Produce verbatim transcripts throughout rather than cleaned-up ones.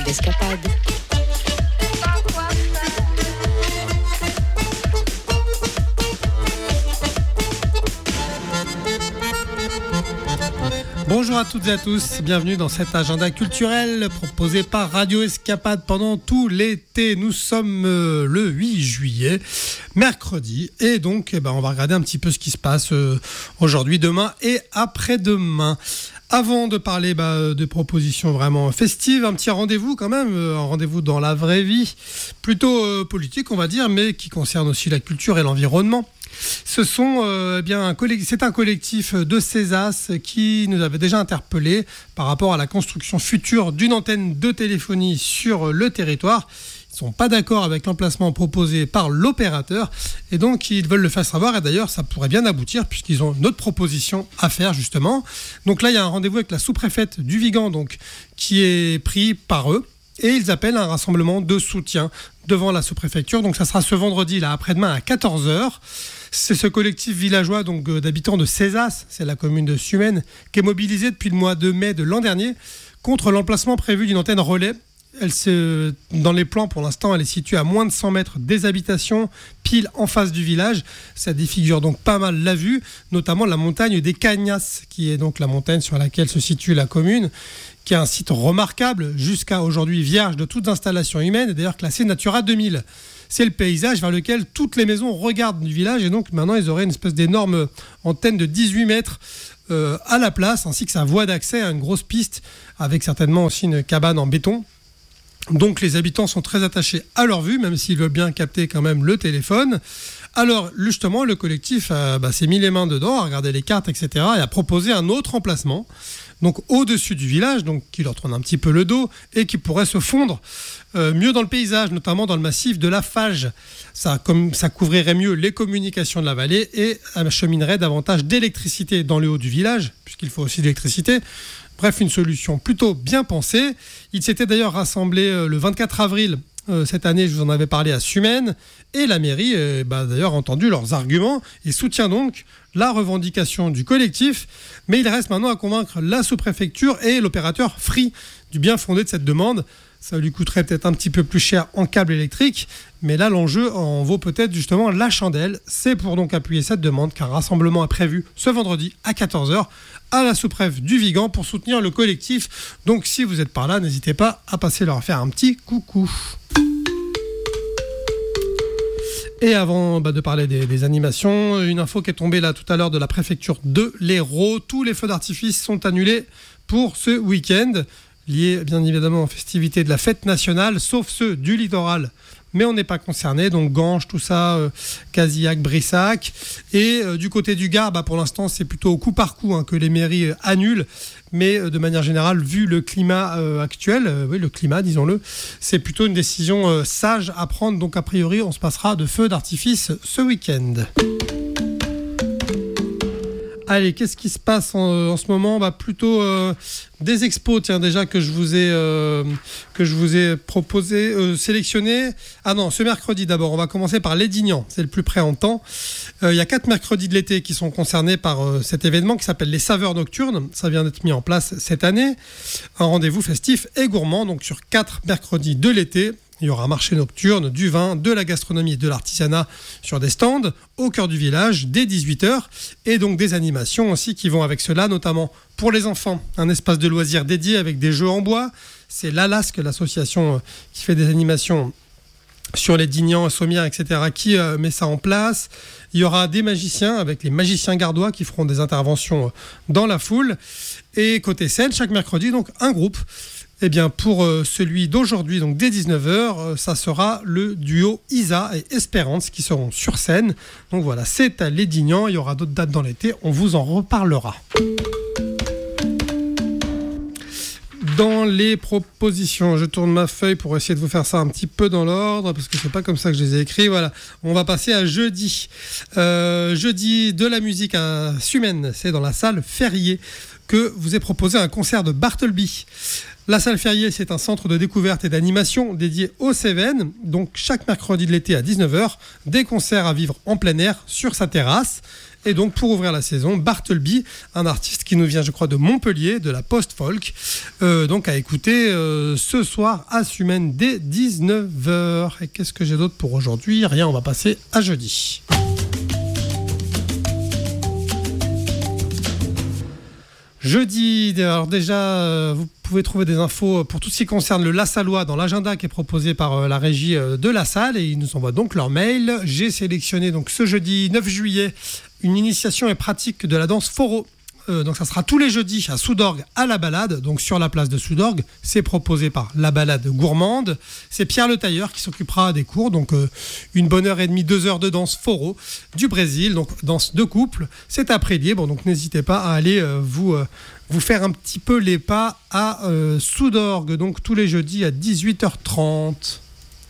Escapade. Bonjour à toutes et à tous, bienvenue dans cet agenda culturel proposé par Radio Escapade pendant tout l'été. Nous sommes euh, le huit juillet, mercredi, et donc eh ben, on va regarder un petit peu ce qui se passe euh, aujourd'hui, demain et après-demain. Avant de parler bah, de propositions vraiment festives, un petit rendez-vous quand même, euh, un rendez-vous dans la vraie vie, plutôt euh, politique on va dire, mais qui concerne aussi la culture et l'environnement. Ce sont, euh, eh bien, un collectif, c'est un collectif de Césas qui nous avait déjà interpellés par rapport à la construction future d'une antenne de téléphonie sur le territoire. Ils ne sont pas d'accord avec l'emplacement proposé par l'opérateur et donc ils veulent le faire savoir. Et d'ailleurs, ça pourrait bien aboutir puisqu'ils ont une autre proposition à faire justement. Donc là, il y a un rendez-vous avec la sous-préfète du Vigan donc, qui est pris par eux. Et ils appellent un rassemblement de soutien devant la sous-préfecture. Donc ça sera ce vendredi, là, après-demain, à quatorze heures. C'est ce collectif villageois donc, d'habitants de Césas, c'est la commune de Sumène, qui est mobilisé depuis le mois de mai de l'an dernier contre l'emplacement prévu d'une antenne relais. Elle se, dans les plans, pour l'instant, elle est située à moins de cent mètres des habitations, pile en face du village. Ça défigure donc pas mal la vue, notamment la montagne des Cagnas, qui est donc la montagne sur laquelle se situe la commune, qui est un site remarquable, jusqu'à aujourd'hui vierge de toutes installations humaines, et d'ailleurs classé Natura deux mille. C'est le paysage vers lequel toutes les maisons regardent du village, et donc maintenant ils auraient une espèce d'énorme antenne de dix-huit mètres euh, à la place, ainsi que sa voie d'accès à une grosse piste, avec certainement aussi une cabane en béton. Donc les habitants sont très attachés à leur vue, même s'ils veulent bien capter quand même le téléphone. Alors justement, le collectif euh, bah, s'est mis les mains dedans, a regardé les cartes, et cetera, et a proposé un autre emplacement, donc au-dessus du village, donc qui leur tourne un petit peu le dos, et qui pourrait se fondre euh, mieux dans le paysage, notamment dans le massif de la Fage. Ça, comme, ça couvrirait mieux les communications de la vallée et acheminerait davantage d'électricité dans le haut du village, puisqu'il faut aussi de l'électricité. Bref, une solution plutôt bien pensée. Ils s'étaient d'ailleurs rassemblés le vingt-quatre avril euh, cette année, je vous en avais parlé à Sumène, et la mairie euh, bah, d'ailleurs entendu leurs arguments et soutient donc la revendication du collectif. Mais il reste maintenant à convaincre la sous-préfecture et l'opérateur Free du bien fondé de cette demande. Ça lui coûterait peut-être un petit peu plus cher en câble électrique, mais là l'enjeu en vaut peut-être justement la chandelle. C'est pour donc appuyer cette demande qu'un rassemblement est prévu ce vendredi à quatorze heures à la sous-préfecture du Vigan pour soutenir le collectif. Donc si vous êtes par là, n'hésitez pas à passer leur faire un petit coucou. Et avant bah, de parler des, des animations, une info qui est tombée là tout à l'heure de la préfecture de l'Hérault. Tous les feux d'artifice sont annulés pour ce week-end, liés bien évidemment aux festivités de la fête nationale, sauf ceux du littoral. Mais on n'est pas concerné, donc Ganges, tout ça, euh, Casillac, Brissac. Et euh, du côté du Gard, bah, pour l'instant, c'est plutôt au coup par coup hein, que les mairies euh, annulent. Mais euh, de manière générale, vu le climat euh, actuel, euh, oui, le climat, disons-le, c'est plutôt une décision euh, sage à prendre. Donc a priori, on se passera de feux d'artifice ce week-end. Allez, qu'est-ce qui se passe en, en ce moment ? Bah, plutôt euh, des expos, tiens, déjà que je vous ai, euh, que je vous ai proposé, euh, sélectionné. Ah non, ce mercredi d'abord, on va commencer par Lédignan, c'est le plus près en temps. Euh, il y a quatre mercredis de l'été qui sont concernés par euh, cet événement qui s'appelle les Saveurs Nocturnes. Ça vient d'être mis en place cette année. Un rendez-vous festif et gourmand, donc sur quatre mercredis de l'été. Il y aura un marché nocturne, du vin, de la gastronomie et de l'artisanat sur des stands au cœur du village dès dix-huit heures et donc des animations aussi qui vont avec cela, notamment pour les enfants. Un espace de loisirs dédié avec des jeux en bois. C'est l'Alasque, l'association qui fait des animations sur les Dignans, Sommières, et cetera, qui euh, met ça en place. Il y aura des magiciens avec les magiciens gardois qui feront des interventions dans la foule. Et côté scène, chaque mercredi, donc un groupe. Eh bien, pour euh, celui d'aujourd'hui, donc dès dix-neuf heures, euh, ça sera le duo Isa et Espérance qui seront sur scène. Donc voilà, c'est à Lédignan. Il y aura d'autres dates dans l'été. On vous en reparlera. Dans les propositions, je tourne ma feuille pour essayer de vous faire ça un petit peu dans l'ordre, parce que c'est pas comme ça que je les ai écrits. Voilà, on va passer à jeudi. Euh, jeudi, de la musique à Sumène, c'est dans la salle Ferrier que vous est proposé un concert de Bartleby. La salle Ferrier, c'est un centre de découverte et d'animation dédié aux Cévennes. Donc chaque mercredi de l'été à dix-neuf heures, des concerts à vivre en plein air sur sa terrasse. Et donc pour ouvrir la saison, Bartleby, un artiste qui nous vient je crois de Montpellier, de la post-folk, euh, donc à écouter euh, ce soir à Sumène dès dix-neuf heures. Et qu'est-ce que j'ai d'autre pour aujourd'hui ? Rien, on va passer à jeudi. Jeudi, alors déjà, vous pouvez trouver des infos pour tout ce qui concerne le Lassallois dans l'agenda qui est proposé par la régie de la salle et ils nous envoient donc leur mail. J'ai sélectionné donc ce jeudi neuf juillet une initiation et pratique de la danse foro. Euh, donc ça sera tous les jeudis à Soudorgues à la Balade, donc sur la place de Soudorgues. C'est proposé par la Balade Gourmande. C'est Pierre Le Tailleur qui s'occupera des cours, donc euh, une bonne heure et demie, deux heures de danse foro du Brésil, donc danse de couple. C'est après libre, donc n'hésitez pas à aller euh, vous euh, vous faire un petit peu les pas à euh, Soudorgues, donc tous les jeudis à dix-huit heures trente.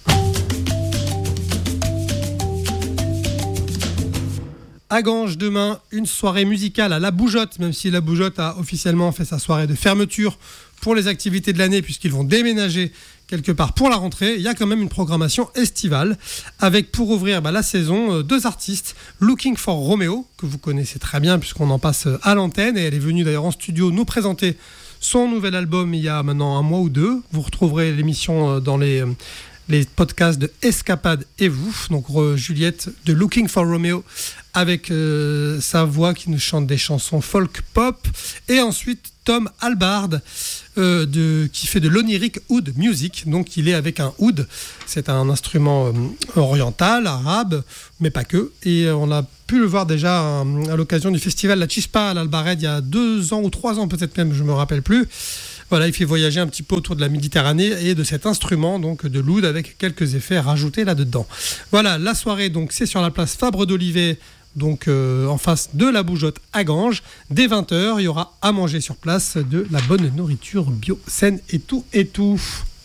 À Ganges, demain, une soirée musicale à La Bougeotte, même si La Bougeotte a officiellement fait sa soirée de fermeture pour les activités de l'année, puisqu'ils vont déménager quelque part pour la rentrée. Il y a quand même une programmation estivale, avec pour ouvrir bah, la saison, deux artistes, Looking for Romeo, que vous connaissez très bien, puisqu'on en passe à l'antenne, et elle est venue d'ailleurs en studio nous présenter son nouvel album il y a maintenant un mois ou deux. Vous retrouverez l'émission dans les... les podcasts de Escapade et vous, donc euh, Juliette de Looking for Romeo avec euh, sa voix qui nous chante des chansons folk pop, et ensuite Tom Albard euh, de, qui fait de l'oniric oud music, donc il est avec un oud, c'est un instrument euh, oriental, arabe, mais pas que, et euh, on a pu le voir déjà euh, à l'occasion du festival La Chispa à l'Albared il y a deux ans ou trois ans peut-être même, je me rappelle plus. Voilà, il fait voyager un petit peu autour de la Méditerranée et de cet instrument, donc de l'oud, avec quelques effets rajoutés là-dedans. Voilà, la soirée, donc c'est sur la place Fabre d'Olivet, donc euh, en face de la Bougeotte à Ganges. Dès vingt heures, il y aura à manger sur place de la bonne nourriture bio, saine et tout et tout.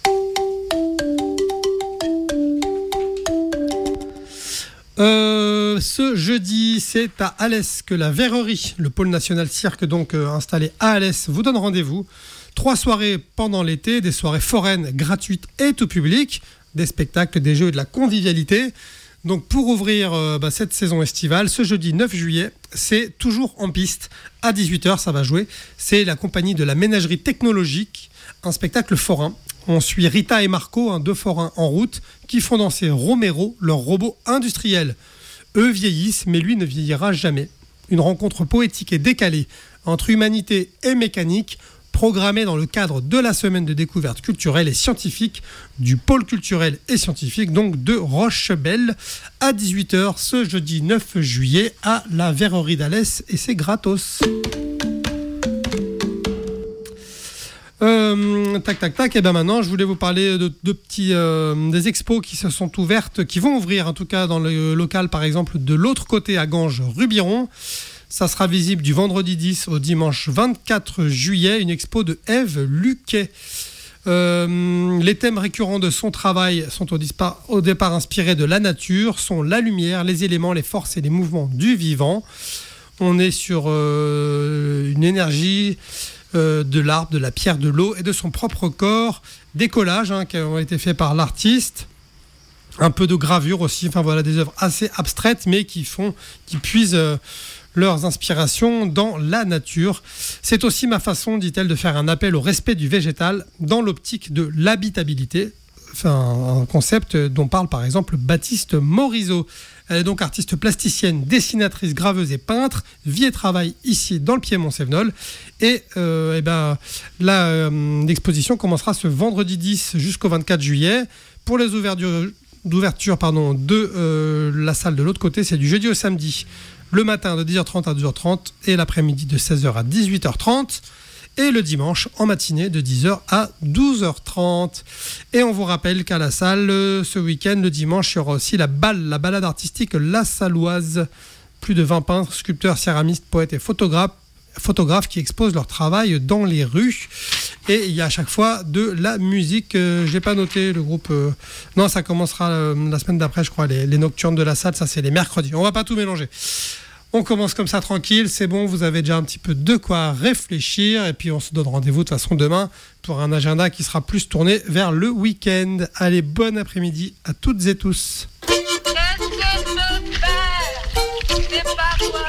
Euh, ce jeudi, c'est à Alès que la Verrerie, le pôle national cirque donc euh, installé à Alès, vous donne rendez-vous. Trois soirées pendant l'été, des soirées foraines gratuites et tout public, des spectacles, des jeux et de la convivialité. Donc pour ouvrir euh, bah, cette saison estivale, ce jeudi neuf juillet, c'est toujours en piste. À dix-huit heures, ça va jouer. C'est la compagnie de la ménagerie technologique, un spectacle forain. On suit Rita et Marco, hein, deux forains en route, qui font danser Romero, leur robot industriel. Eux vieillissent, mais lui ne vieillira jamais. Une rencontre poétique et décalée entre humanité et mécanique, programmé dans le cadre de la semaine de découverte culturelle et scientifique du pôle culturel et scientifique donc de Rochebelle à dix-huit heures ce jeudi neuf juillet à la Verrerie d'Alès, et c'est gratos. Euh, tac tac tac et bien maintenant je voulais vous parler de, de petits euh, des expos qui se sont ouvertes, qui vont ouvrir en tout cas dans le local par exemple de l'autre côté à Ganges Rubiron. Ça sera visible du vendredi dix au dimanche vingt-quatre juillet, une expo de Ève Luquet. Euh, les thèmes récurrents de son travail sont au, dispa- au départ inspirés de la nature, sont la lumière, les éléments, les forces et les mouvements du vivant. On est sur euh, une énergie euh, de l'arbre, de la pierre, de l'eau et de son propre corps. Des collages hein, qui ont été faits par l'artiste. Un peu de gravure aussi, enfin voilà, des œuvres assez abstraites mais qui font, qui puisent euh, leurs inspirations dans la nature. C'est aussi ma façon, dit-elle, de faire un appel au respect du végétal dans l'optique de l'habitabilité, enfin, un concept dont parle par exemple Baptiste Morisot. Elle est donc artiste plasticienne, dessinatrice, graveuse et peintre, vit et travaille ici dans le Piémont-Sévenol. Et, euh, et ben, la, euh, l'exposition commencera ce vendredi dix jusqu'au vingt-quatre juillet. Pour les ouvertures, d'ouverture pardon, de euh, la salle de l'autre côté, c'est du jeudi au samedi. Le matin de dix heures trente à douze heures trente et l'après-midi de seize heures à dix-huit heures trente et le dimanche en matinée de dix heures à douze heures trente. Et on vous rappelle qu'à la salle, ce week-end, le dimanche, il y aura aussi la balle, la balade artistique lassalloise. Plus de vingt peintres, sculpteurs, céramistes, poètes et photographes, photographes qui exposent leur travail dans les rues. Et il y a à chaque fois de la musique. Euh, je n'ai pas noté le groupe. Euh... Non, ça commencera euh, la semaine d'après, je crois, les, les nocturnes de la salle. Ça, c'est les mercredis. On ne va pas tout mélanger. On commence comme ça tranquille, c'est bon, vous avez déjà un petit peu de quoi réfléchir et puis on se donne rendez-vous de toute façon demain pour un agenda qui sera plus tourné vers le week-end. Allez, bon après-midi à toutes et tous. Qu'est-ce que me faire ? C'est pas toi.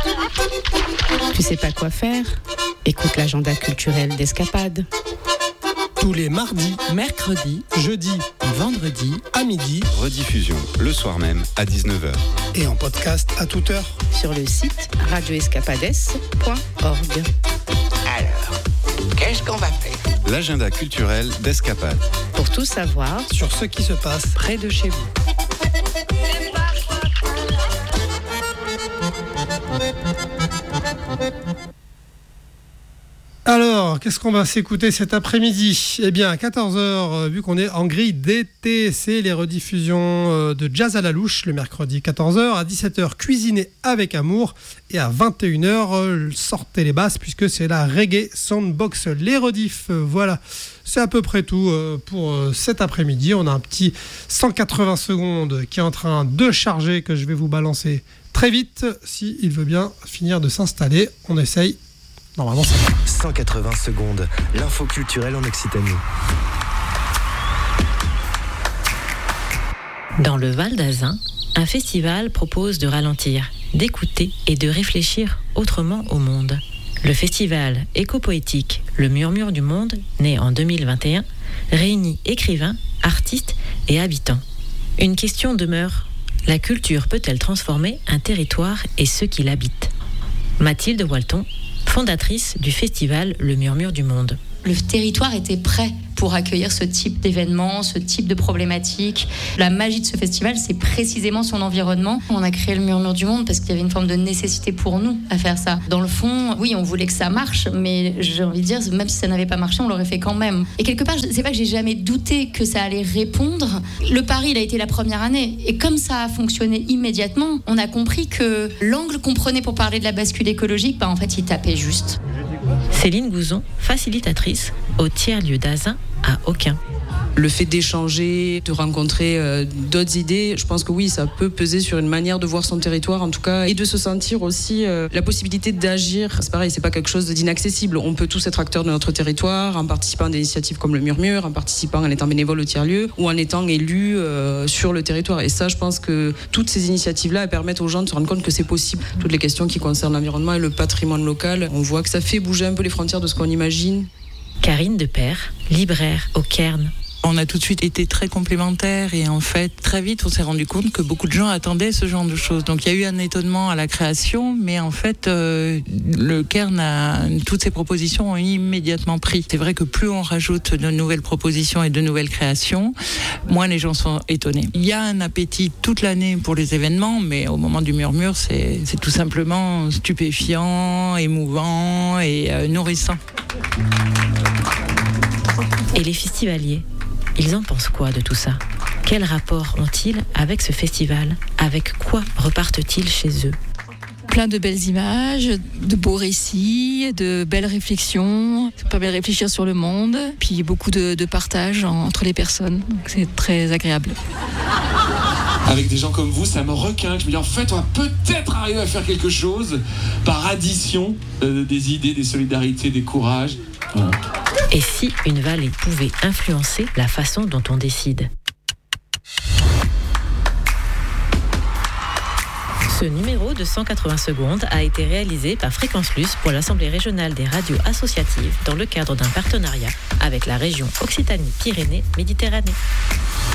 Tu sais pas quoi faire? Écoute l'agenda culturel d'Escapade. Tous les mardis, mercredis, jeudis et vendredis à midi. Rediffusion le soir même à dix-neuf heures. Et en podcast à toute heure. Sur le site radio escapades point org. Alors, qu'est-ce qu'on va faire? L'agenda culturel d'Escapade. Pour tout savoir sur ce qui se passe près de chez vous. Alors, qu'est-ce qu'on va s'écouter cet après-midi? Eh bien, à quatorze heures, vu qu'on est en grille d'été, c'est les rediffusions de Jazz à la louche, le mercredi quatorze heures. À dix-sept heures, Cuisiner avec amour. Et à vingt et une heures, sortez les basses, puisque c'est la Reggae Soundbox. Les rediffs, voilà. C'est à peu près tout pour cet après-midi. On a un petit cent quatre-vingts secondes qui est en train de charger, que je vais vous balancer très vite, s'il veut bien finir de s'installer. On essaye. Normalement, ça va. cent quatre-vingts secondes, l'info culturelle en Occitanie. Dans le Val d'Azun, un festival propose de ralentir, d'écouter et de réfléchir autrement au monde. Le festival éco-poétique Le Murmure du Monde, né en deux mille vingt et un, réunit écrivains, artistes et habitants. Une question demeure, la culture peut-elle transformer un territoire et ceux qui l'habitent? Mathilde Walton, fondatrice du festival Le Murmure du Monde. Le territoire était prêt pour accueillir ce type d'événement, ce type de problématique. La magie de ce festival, c'est précisément son environnement. On a créé le Murmure du Monde parce qu'il y avait une forme de nécessité pour nous à faire ça. Dans le fond, oui, on voulait que ça marche, mais j'ai envie de dire, même si ça n'avait pas marché, on l'aurait fait quand même. Et quelque part, c'est pas que j'ai jamais douté que ça allait répondre. Le pari, il a été la première année. Et comme ça a fonctionné immédiatement, on a compris que l'angle qu'on prenait pour parler de la bascule écologique, bah, en fait, il tapait juste. Céline Gouzon, facilitatrice au tiers-lieu d'Azun à Aucun. Le fait d'échanger, de rencontrer euh, d'autres idées, je pense que oui, ça peut peser sur une manière de voir son territoire en tout cas, et de se sentir aussi euh, la possibilité d'agir. C'est pareil, c'est pas quelque chose d'inaccessible. On peut tous être acteurs de notre territoire en participant à des initiatives comme le Murmure, en participant, en étant bénévole au tiers-lieu ou en étant élu euh, sur le territoire. Et ça, je pense que toutes ces initiatives-là elles permettent aux gens de se rendre compte que c'est possible. Toutes les questions qui concernent l'environnement et le patrimoine local, on voit que ça fait bouger un peu les frontières de ce qu'on imagine. Karine Depère, libraire au Cairn. On a tout de suite été très complémentaires et en fait, très vite, on s'est rendu compte que beaucoup de gens attendaient ce genre de choses. Donc il y a eu un étonnement à la création, mais en fait, euh, le Cairn, a, toutes ces propositions ont immédiatement pris. C'est vrai que plus on rajoute de nouvelles propositions et de nouvelles créations, moins les gens sont étonnés. Il y a un appétit toute l'année pour les événements, mais au moment du Murmure, c'est, c'est tout simplement stupéfiant, émouvant et euh, nourrissant. Et les festivaliers, ils en pensent quoi de tout ça? Quel rapport ont-ils avec ce festival? Avec quoi repartent-ils chez eux? Plein de belles images, de beaux récits, de belles réflexions. Ça permet de réfléchir sur le monde, puis beaucoup de, de partage entre les personnes. Donc c'est très agréable. Avec des gens comme vous, ça me requinque. Je me dis, en fait, on va peut-être arriver à faire quelque chose par addition euh, des idées, des solidarités, des courages. Voilà. Et si une vallée pouvait influencer la façon dont on décide? Ce numéro de cent quatre-vingts secondes a été réalisé par Fréquence Plus pour l'Assemblée régionale des radios associatives dans le cadre d'un partenariat avec la région Occitanie-Pyrénées-Méditerranée.